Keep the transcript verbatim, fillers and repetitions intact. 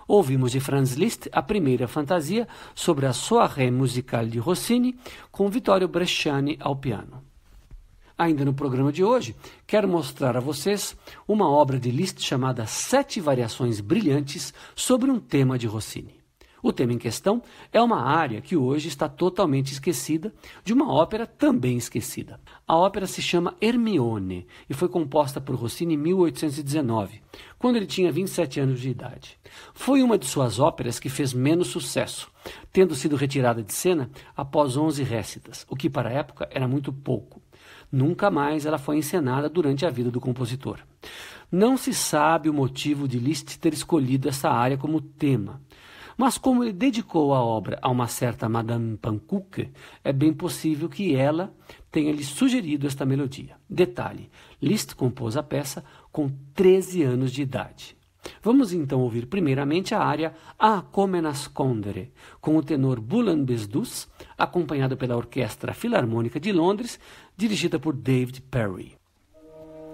Ouvimos de Franz Liszt a primeira fantasia sobre a Soirée musicale de Rossini, com Vittorio Bresciani ao piano. Ainda no programa de hoje, quero mostrar a vocês uma obra de Liszt chamada Sete Variações Brilhantes sobre um tema de Rossini. O tema em questão é uma área que hoje está totalmente esquecida, de uma ópera também esquecida. A ópera se chama Ermione e foi composta por Rossini em mil oitocentos e dezenove, quando ele tinha vinte e sete anos de idade. Foi uma de suas óperas que fez menos sucesso, tendo sido retirada de cena após onze récitas, o que para a época era muito pouco. Nunca mais ela foi encenada durante a vida do compositor. Não se sabe o motivo de Liszt ter escolhido essa área como tema, mas como ele dedicou a obra a uma certa Madame Panquque, é bem possível que ela tenha lhe sugerido esta melodia. Detalhe, Liszt compôs a peça com treze anos de idade. Vamos então ouvir primeiramente a área A come nascondere, com o tenor Bullan Bezdus, acompanhado pela Orquestra Filarmônica de Londres, dirigida por David Perry.